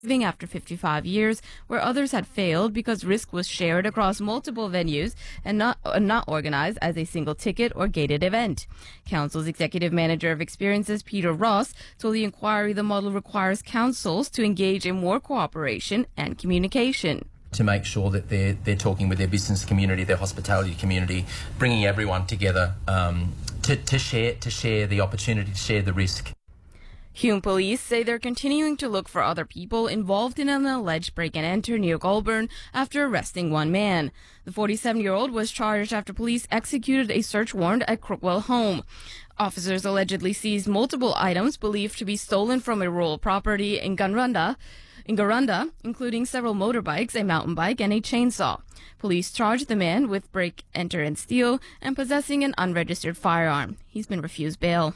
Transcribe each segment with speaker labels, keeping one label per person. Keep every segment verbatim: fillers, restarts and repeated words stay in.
Speaker 1: after fifty-five years, where others had failed because risk was shared across multiple venues and not uh, not organized as a single ticket or gated event. Council's executive manager of experiences, Peter Ross, told the inquiry the model requires councils to engage in more cooperation and communication.
Speaker 2: To make sure that they're they're talking with their business community, their hospitality community, bringing everyone together um, to to share to share the opportunity, to share the risk.
Speaker 1: Hume police say they're continuing to look for other people involved in an alleged break-and-enter near Goulburn after arresting one man. The forty-seven-year-old was charged after police executed a search warrant at Crookwell home. Officers allegedly seized multiple items believed to be stolen from a rural property in Garunda, in Garunda, including several motorbikes, a mountain bike, and a chainsaw. Police charged the man with break, enter, and steal and possessing an unregistered firearm. He's been refused bail.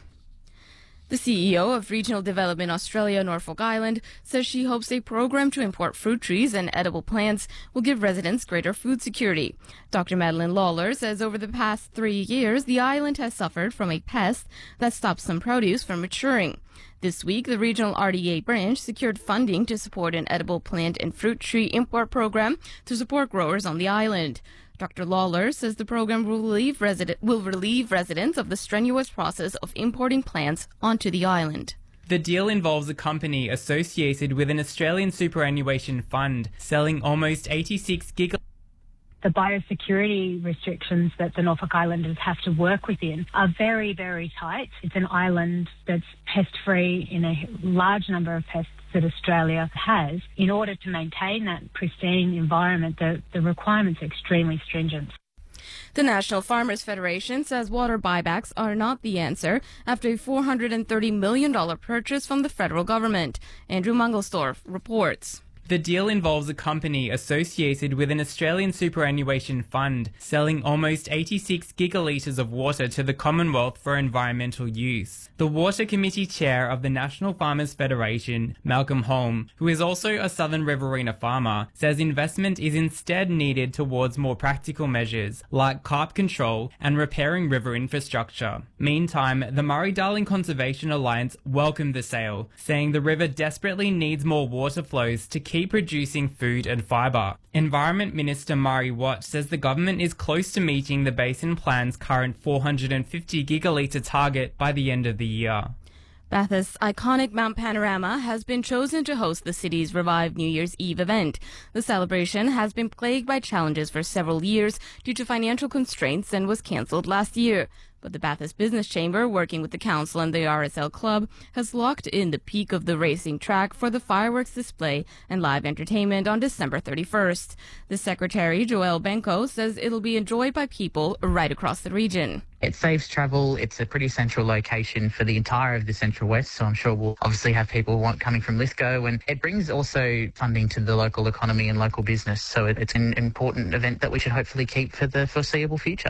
Speaker 1: The C E O of Regional Development Australia Norfolk Island says she hopes a program to import fruit trees and edible plants will give residents greater food security. Doctor Madeline Lawler says over the past three years, the island has suffered from a pest that stops some produce from maturing. This week, the regional R D A branch secured funding to support an edible plant and fruit tree import program to support growers on the island. Doctor Lawler says the program will relieve, resident, will relieve residents of the strenuous process of importing plants onto the island.
Speaker 3: The deal involves a company associated with an Australian superannuation fund selling almost eighty-six giga.
Speaker 4: The biosecurity restrictions that the Norfolk Islanders have to work within are very, very tight. It's an island that's pest-free in a large number of pests that Australia has. In order to maintain that pristine environment, the, the requirements are extremely stringent.
Speaker 1: The National Farmers Federation says water buybacks are not the answer after a four hundred thirty million dollars purchase from the federal government. Andrew Mangelsdorf reports.
Speaker 3: The deal involves a company associated with an Australian superannuation fund selling almost eighty-six gigalitres of water to the Commonwealth for environmental use. The Water Committee Chair of the National Farmers Federation, Malcolm Holm, who is also a Southern Riverina farmer, says investment is instead needed towards more practical measures like carp control and repairing river infrastructure. Meantime, the Murray-Darling Conservation Alliance welcomed the sale, saying the river desperately needs more water flows to keep keep producing food and fibre. Environment Minister Murray Watt says the government is close to meeting the Basin Plan's current four hundred fifty gigalitre target by the end of the year.
Speaker 1: Bathurst's iconic Mount Panorama has been chosen to host the city's revived New Year's Eve event. The celebration has been plagued by challenges for several years due to financial constraints and was cancelled last year. But the Bathurst Business Chamber, working with the council and the R S L Club, has locked in the peak of the racing track for the fireworks display and live entertainment on December thirty-first. The secretary, Joelle Benko, says it'll be enjoyed by people right across the region.
Speaker 5: It saves travel. It's a pretty central location for the entire of the Central West, so I'm sure we'll obviously have people want coming from Lithgow, and it brings also funding to the local economy and local business, so it, it's an important event that we should hopefully keep for the foreseeable future.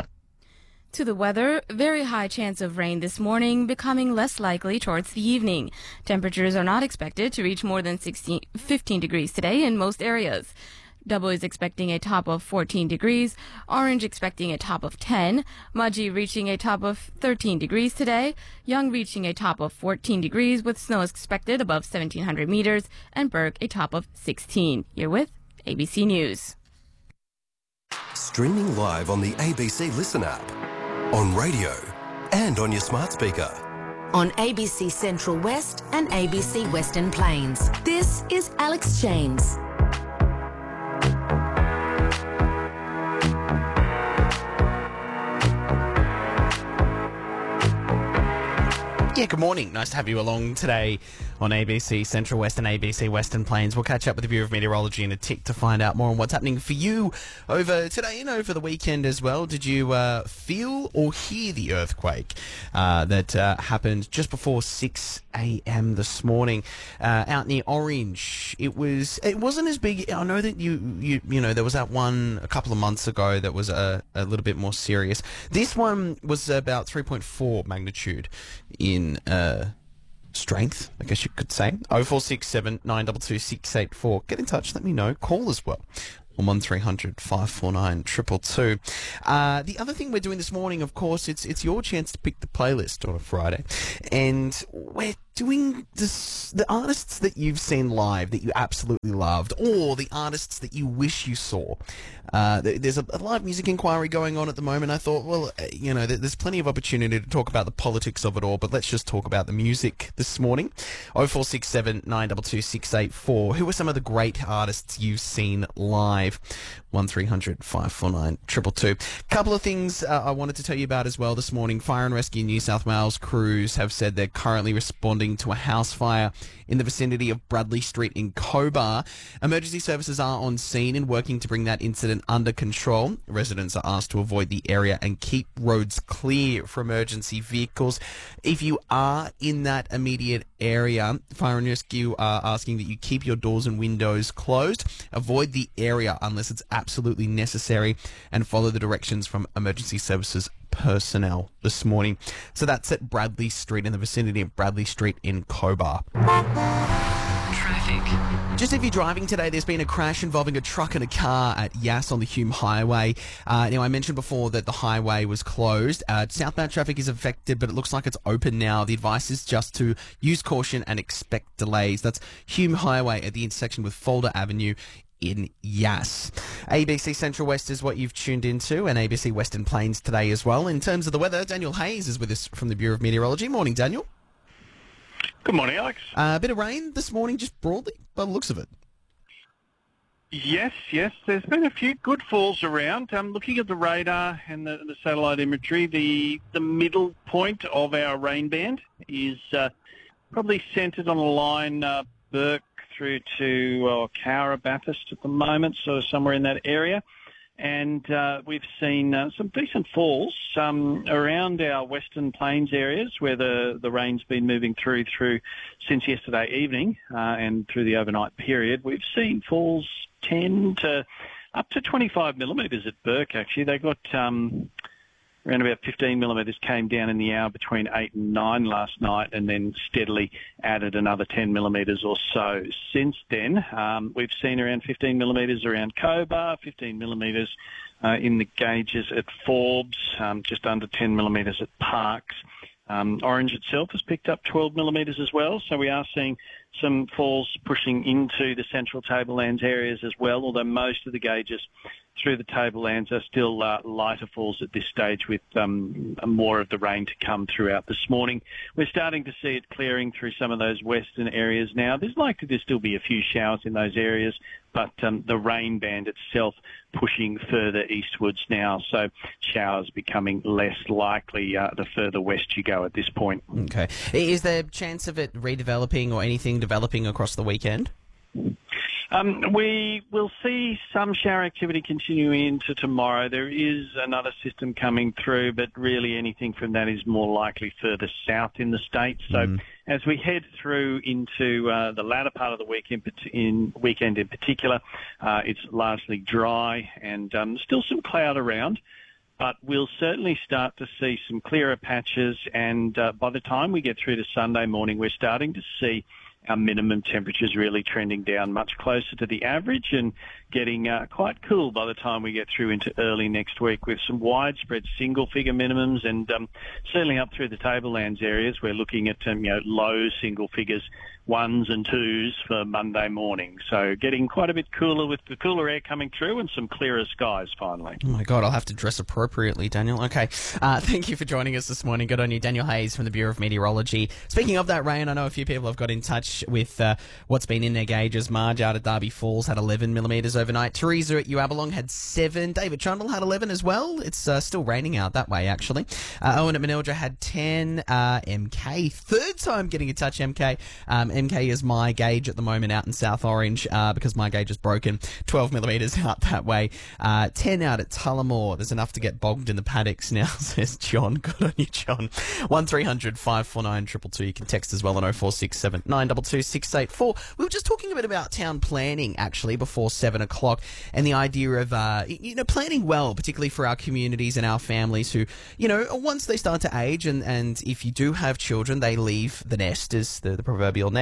Speaker 1: To the weather, very high chance of rain this morning, becoming less likely towards the evening. Temperatures are not expected to reach more than sixteen, fifteen degrees today in most areas. Dubbo is expecting a top of fourteen degrees, Orange expecting a top of ten, Mudgee reaching a top of thirteen degrees today, Young reaching a top of fourteen degrees with snow expected above seventeen hundred meters, and Burke a top of sixteen. You're with A B C News.
Speaker 6: Streaming live on the A B C Listen app, on radio and on your smart speaker.
Speaker 7: On A B C Central West and A B C Western Plains. This is Alex James.
Speaker 8: Yeah, good morning. Nice to have you along today on A B C Central West and A B C Western Plains. We'll catch up with the Bureau of Meteorology in a tick to find out more on what's happening for you over today and over the weekend as well. Did you uh, feel or hear the earthquake uh, that uh, happened just before six a.m. this morning uh, out near Orange? It was. It wasn't as big. I know that you you you know there was that one a couple of months ago that was a, a little bit more serious. This one was about three point four magnitude in uh, strength, I guess you could say. oh four six seven, nine two two, six eight four. Get in touch, let me know. Call as well. on one three hundred five four nine two two two. Uh, the other thing we're doing this morning, of course, it's it's your chance to pick the playlist on a Friday. And we're doing this, the artists that you've seen live that you absolutely loved, or the artists that you wish you saw. Uh, there's a, a live music inquiry going on at the moment. I thought, well, you know, there's plenty of opportunity to talk about the politics of it all, but let's just talk about the music this morning. oh four six seven nine two two six eight four. Who are some of the great artists you've seen live? one three hundred five four nine two two two. Couple of things uh, I wanted to tell you about as well this morning. Fire and Rescue New South Wales crews have said they're currently responding to a house fire in the vicinity of Bradley Street in Cobar. Emergency services are on scene and working to bring that incident under control. Residents are asked to avoid the area and keep roads clear for emergency vehicles. If you are in that immediate area, Fire and Rescue are asking that you keep your doors and windows closed, avoid the area unless it's absolutely necessary, and follow the directions from emergency services personnel this morning. So that's at Bradley Street, in the vicinity of Bradley Street in Cobar. Traffic. Just if you're driving today, there's been a crash involving a truck and a car at Yass on the Hume Highway. Uh, now, I mentioned before that the highway was closed. Uh, southbound traffic is affected, but it looks like it's open now. The advice is just to use caution and expect delays. That's Hume Highway at the intersection with Folder Avenue in Yass. A B C Central West is what you've tuned into, and A B C Western Plains today as well. In terms of the weather, Daniel Hayes is with us from the Bureau of Meteorology. Morning, Daniel.
Speaker 9: Good morning, Alex.
Speaker 8: Uh, a bit of rain this morning, just broadly, by the looks of it.
Speaker 9: Yes, yes. There's been a few good falls around. Um, looking at the radar and the, the satellite imagery, the, the middle point of our rain band is uh, probably centred on a line uh, Burke through to uh, Cowra Bathurst at the moment, so somewhere in that area. And uh, we've seen uh, some decent falls um, around our Western Plains areas where the, the rain's been moving through through since yesterday evening uh, and through the overnight period. We've seen falls ten to up to twenty-five millimetres at Burke, actually. They got um, around about fifteen millimetres came down in the hour between eight and nine last night, and then steadily added another ten millimetres or so since then. Um, we've seen around fifteen millimetres around Cobar, fifteen millimetres uh, in the gauges at Forbes, um, just under ten millimetres at Parkes. Um, Orange itself has picked up twelve millimetres as well, so we are seeing some falls pushing into the central tablelands areas as well, although most of the gauges through the tablelands are still uh, lighter falls at this stage, with um, more of the rain to come throughout this morning. We're starting to see it clearing through some of those western areas now. There's likely to still be a few showers in those areas, but um, the rain band itself pushing further eastwards now, so showers becoming less likely uh, the further west you go at this point.
Speaker 8: Okay. Is there a chance of it redeveloping or anything developing across the weekend?
Speaker 9: Um, we will see some shower activity continuing into tomorrow. There is another system coming through, but really anything from that is more likely further south in the state. So mm. as we head through into uh, the latter part of the week in, in weekend in particular, uh, it's largely dry and um, still some cloud around. But we'll certainly start to see some clearer patches, and uh, by the time we get through to Sunday morning, we're starting to see our minimum temperatures really trending down much closer to the average and getting uh, quite cool by the time we get through into early next week, with some widespread single-figure minimums, and um, certainly up through the tablelands areas, we're looking at um, you know, low single figures, ones and twos for Monday morning. So getting quite a bit cooler with the cooler air coming through and some clearer skies finally.
Speaker 8: Oh my God, I'll have to dress appropriately, Daniel. Okay, uh, thank you for joining us this morning. Good on you. Daniel Hayes from the Bureau of Meteorology. Speaking of that rain, I know a few people have got in touch with uh, what's been in their gauges. Marge out at Derby Falls had eleven millimetres overnight. Teresa at Uabalong had seven. David Trundle had eleven as well. It's uh, still raining out that way, actually. Uh, Owen at Manildra had ten. Uh, M K, third time getting in touch, M K. Um, M K is my gauge at the moment out in South Orange uh, because my gauge is broken. twelve millimetres out that way. Uh, ten out at Tullamore. There's enough to get bogged in the paddocks now, says John. Good on you, John. one three hundred five four nine two two two. You can text as well on oh four six seven nine two two six eight four. We were just talking a bit about town planning, actually, before seven o'clock, and the idea of, uh, you know, planning well, particularly for our communities and our families who, you know, once they start to age, and, and if you do have children, they leave the nest, as the, the proverbial nest.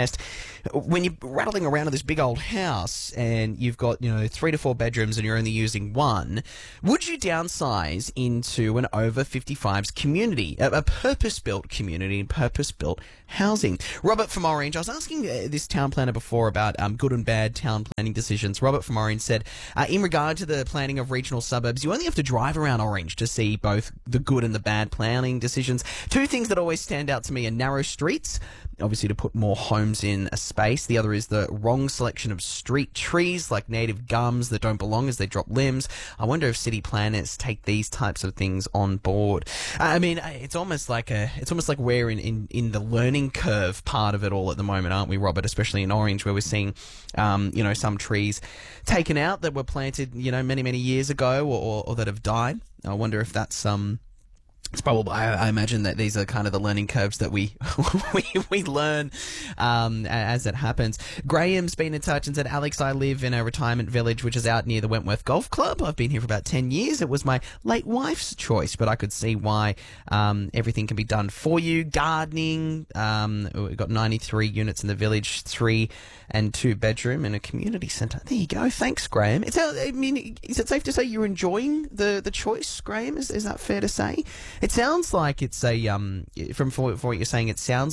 Speaker 8: West. When you're rattling around in this big old house and you've got, you know, three to four bedrooms and you're only using one, would you downsize into an over fifty-fives community, a, a purpose-built community, purpose-built housing? Robert from Orange, I was asking uh, this town planner before about um, good and bad town planning decisions. Robert from Orange said, uh, in regard to the planning of regional suburbs, you only have to drive around Orange to see both the good and the bad planning decisions. Two things that always stand out to me are narrow streets, obviously to put more homes in a space. The other is the wrong selection of street trees, like native gums that don't belong as they drop limbs. I wonder if city planners take these types of things on board. I mean, it's almost like a, it's almost like we're in, in, in the learning curve part of it all at the moment, aren't we, Robert? Especially in Orange, where we're seeing, um, you know, some trees taken out that were planted, you know, many, many years ago, or, or, or that have died. I wonder if that's um. It's probably, I, I imagine that these are kind of the learning curves that we we, we learn um, as it happens. Graham's been in touch and said, Alex, I live in a retirement village which is out near the Wentworth Golf Club. I've been here for about ten years. It was my late wife's choice, but I could see why um, everything can be done for you. Gardening, um, we've got ninety-three units in the village, three and two bedroom and a community centre. There you go. Thanks, Graham. It's, I mean, is it safe to say you're enjoying the, the choice, Graham? Is, is that fair to say? It sounds like it's a, um, from, from what you're saying, it sounds